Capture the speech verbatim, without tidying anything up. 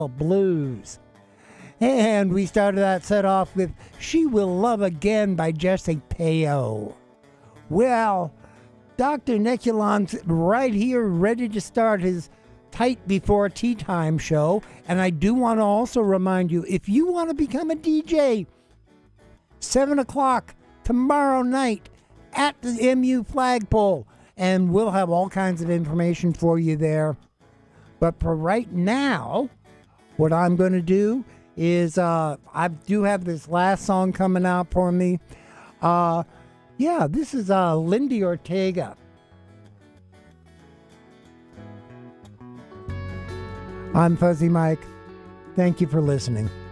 Blues. And we started that set off with She Will Love Again by Jesse Peo. Well, Doctor Neculon's right here ready to start his Tight Before Tea Time show. And I do want to also remind you, if you want to become a D J, seven o'clock tomorrow night at the M U flagpole. And we'll have all kinds of information for you there. But for right now, what I'm going to do is uh, I do have this last song coming out for me. Uh, yeah, this is uh, Lindy Ortega. I'm Fuzzy Mike. Thank you for listening.